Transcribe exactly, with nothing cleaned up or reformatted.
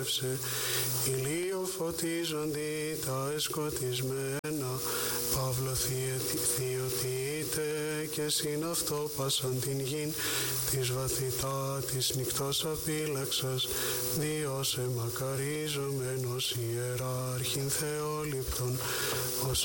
φώτισε, ηλίο φωτίζοντι τα εσκοτισμένα, Παύλο θειοτήτε και συν αυτό πάσαν την γην, της βαθυτά της νυχτός απίλαξας, διώσε μακαρίζομενος ιεράρχην Θεόληπτον, ως